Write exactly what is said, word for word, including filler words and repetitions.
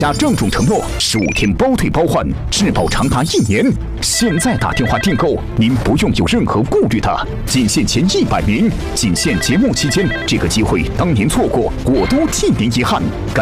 加郑重承诺，十五天包退包换，质保长达一年。现在打电话订购，您不用有任何顾虑的。仅限前一百名，仅限节目期间，这个机会当您错过，我都替您遗憾。